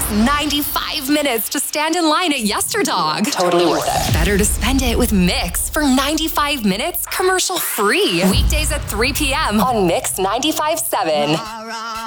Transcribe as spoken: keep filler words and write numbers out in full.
ninety-five minutes to stand in line at YesterDog. Totally worth it. Better to spend it with Mix for ninety-five minutes commercial free. Weekdays at three p.m. on Mix ninety-five point seven.